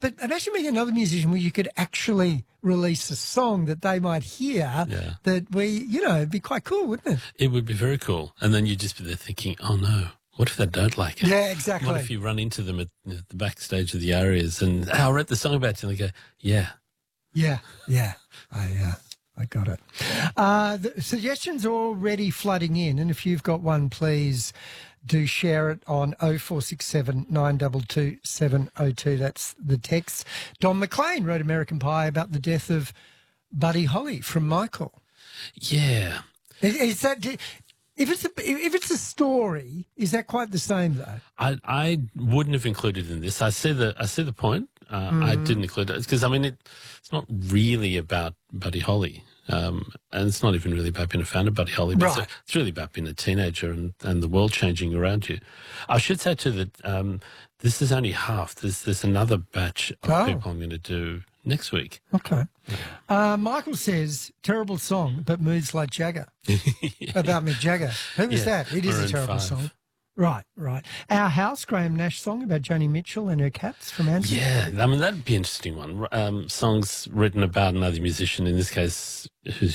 But imagine being another musician where you could actually release a song that they might hear that it'd be quite cool, wouldn't it? It would be very cool. And then you'd just be there thinking, oh no, what if they don't like it? Yeah, exactly. What if you run into them at the backstage of the Arias and, I wrote the song about you, and they go, yeah. Yeah. I got it. The suggestions are already flooding in, and if you've got one, please do share it on 0467 922 702. That's the text. Don McLean wrote American Pie about the death of Buddy Holly from Michael. Yeah. Is that... If it's a story, is that quite the same though? I wouldn't have included in this. I see the point. I didn't include it because it's not really about Buddy Holly, and it's not even really about being a fan of Buddy Holly. But it's really about being a teenager and the world changing around you. I should say too that this is only half. There's another batch of people I'm going to do next week. Okay. Michael says, terrible song, but moves like Jagger. About Mick Jagger. Who was that? It is a terrible song. Right. Our House, Graham Nash song about Joni Mitchell and her cats from Anson. Yeah, I mean, that'd be an interesting one. Songs written about another musician, in this case, who's